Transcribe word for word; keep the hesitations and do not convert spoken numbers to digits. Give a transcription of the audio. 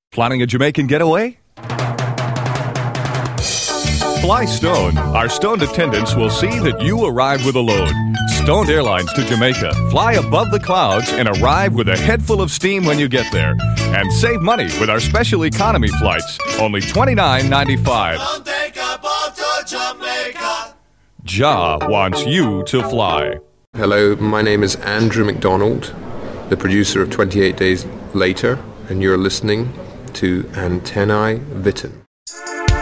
Planning a Jamaican getaway? Fly Stone. Our Stoned attendants will see that you arrive with a load. Stoned Airlines to Jamaica. Fly above the clouds and arrive with a head full of steam when you get there. And save money with our special economy flights. Only twenty-nine ninety-five. Don't take a boat to Jamaica. Ja wants you to fly. Hello, my name is Andrew McDonald, the producer of twenty-eight Days Later, and you're listening to Antennae Vitten.